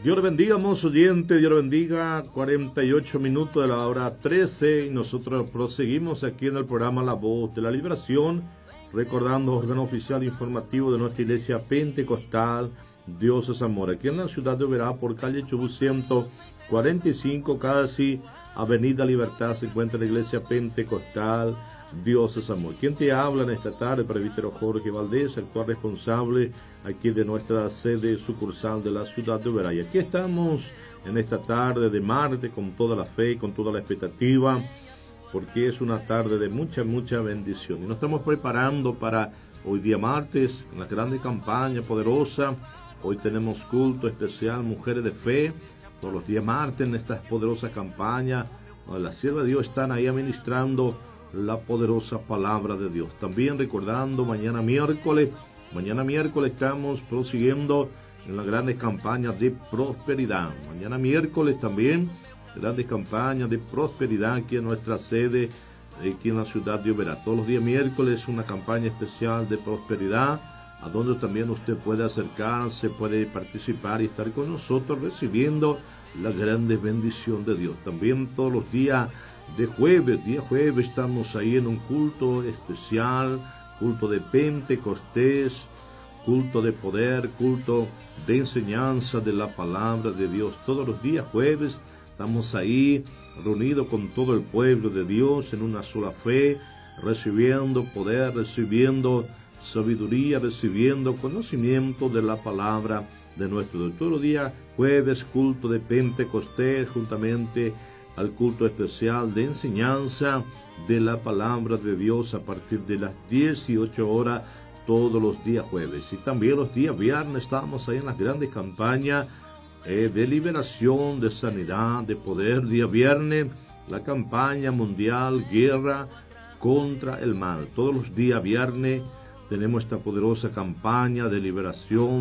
Dios le bendiga, hermoso oyente, Dios le bendiga. 48 minutos de la hora 13 y nosotros proseguimos aquí en el programa La Voz de la Liberación, recordando orden oficial informativo de nuestra iglesia pentecostal Dios es Amor, aquí en la ciudad de Oberá, por calle Chubut 145, casi Avenida Libertad, se encuentra la iglesia pentecostal Dios es Amor. ¿Quién te habla en esta tarde? Presbítero Jorge Valdés, actual responsable aquí de nuestra sede sucursal de la ciudad de Oberá. Y aquí estamos en esta tarde de martes con toda la fe y con toda la expectativa, porque es una tarde de mucha bendición. Y nos estamos preparando para hoy día martes, en la grande campaña poderosa. Hoy tenemos culto especial, Mujeres de Fe, todos los días martes en esta poderosa campaña, donde las siervas de Dios están ahí administrando la poderosa palabra de Dios. También recordando mañana miércoles estamos prosiguiendo en la grande campaña de prosperidad. Mañana miércoles también, grandes campañas de prosperidad aquí en nuestra sede, aquí en la ciudad de Oberá. Todos los días miércoles una campaña especial de prosperidad, a donde también usted puede acercarse, puede participar y estar con nosotros recibiendo la grande bendición de Dios. También todos los días de día jueves, estamos ahí en un culto especial, culto de Pentecostés, culto de poder, culto de enseñanza de la palabra de Dios. Todos los días jueves estamos ahí reunidos con todo el pueblo de Dios en una sola fe, recibiendo poder, recibiendo sabiduría, recibiendo conocimiento de la palabra de nuestro Dios. Todos los días jueves, culto de Pentecostés, juntamente al culto especial de enseñanza de la palabra de Dios a partir de las 18 horas todos los días jueves. Y también los días viernes estamos ahí en las grandes campañas de liberación, de sanidad, de poder. Día viernes, la campaña mundial Guerra contra el Mal. Todos los días viernes tenemos esta poderosa campaña de liberación,